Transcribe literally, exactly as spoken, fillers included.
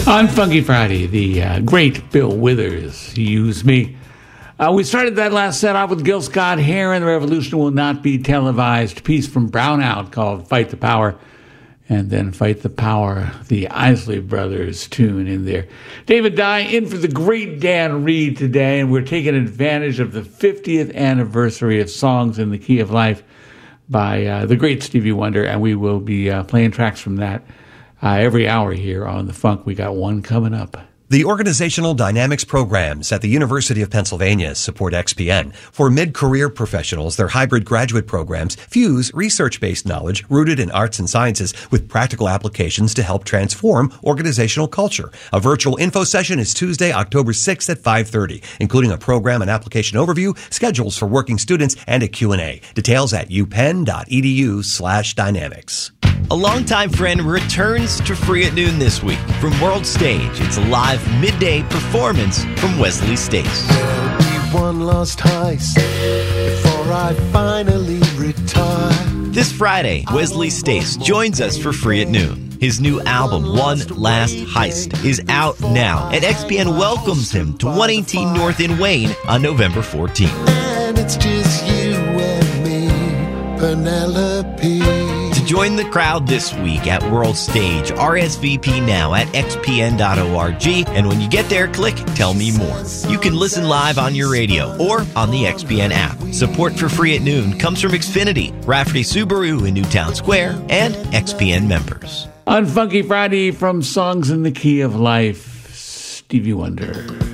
On Funky Friday, the uh, great Bill Withers used me. Uh, we started that last set off with Gil Scott-Heron. The Revolution Will Not Be Televised. Piece from Brownout called Fight the Power. And then Fight the Power, the Isley Brothers tune in there. David Dye in for the great Dan Reed today. And we're taking advantage of the fiftieth anniversary of Songs in the Key of Life by uh, the great Stevie Wonder. And we will be uh, playing tracks from that Uh, every hour here on The Funk. We got one coming up. The Organizational Dynamics programs at the University of Pennsylvania support X P N. For mid-career professionals, their hybrid graduate programs fuse research-based knowledge rooted in arts and sciences with practical applications to help transform organizational culture. A virtual info session is Tuesday, October sixth at five thirty, including a program and application overview, schedules for working students, and a Q and A. Details at upenn.edu slash dynamics. A longtime friend returns to Free at Noon this week. From World Stage, it's a live midday performance from Wesley Stace. There'll be one last heist before I finally retire. This Friday, Wesley Stace joins us for Free at Noon. His new album, One Last Heist, is out now, and X P N welcomes him to one eighteen North in Wayne on November fourteenth. And it's just you and me, Penelope. To join the crowd this week at World Stage, R S V P now at x p n dot org, and when you get there, click Tell Me More. You can listen live on your radio or on the X P N app. Support for Free at Noon comes from Xfinity, Rafferty Subaru in Newtown Square, and X P N members. On Funky Friday from Songs in the Key of Life, Stevie Wonder.